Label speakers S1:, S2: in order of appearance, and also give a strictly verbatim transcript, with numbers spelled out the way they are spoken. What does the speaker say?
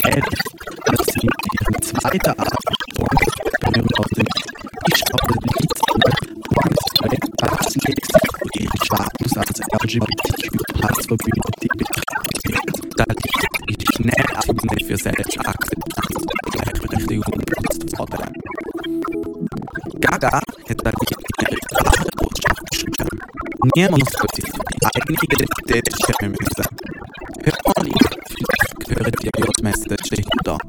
S1: ähnlich, als sie in ihrem zweiten Album, ich habe Lied und ihren Status als L G B T Q-Plus-Verbündete bekraftigt. Das ist nicht einfach nicht für Selbstakzeptanz und Gleichberechtigung zu fordern. Gaga hat dann ihre klare Botschaft geschrieben. Niemand soll sich für die eigene Identität schämen müssen. Hört mal rein, vielleicht hören die Message dahinter.